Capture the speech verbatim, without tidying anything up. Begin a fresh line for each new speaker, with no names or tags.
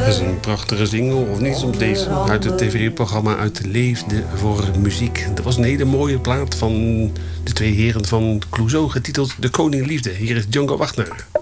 Dat is een prachtige single, of niet soms deze, uit het tv-programma Uit Leefde voor Muziek. Dat was een hele mooie plaat van de twee heren van Clouseau, getiteld De Koning Liefde. Hier is Django Wagner.